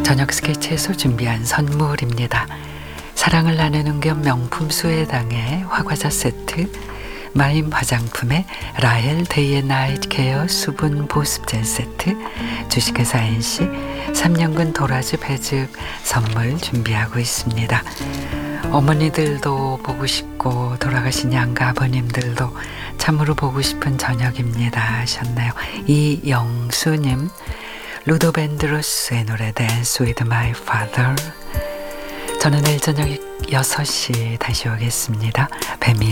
저녁 스케치에서 준비한 선물입니다. 사랑을 나누는 겸 명품 수혜당의 화과자 세트, 마임 화장품의 라헬 데이 앤 나이트 케어 수분 보습젤 세트, 주식회사 NC 3년근 도라지 배즙 선물 준비하고 있습니다. 어머니들도 보고 싶고 돌아가신 양가 아버님들도 참으로 보고 싶은 저녁입니다 하셨나요? 이영수님, 루도 벤드로스의 노래 Dance with my father. 저는 내일 저녁 6시 다시 오겠습니다. 뱀이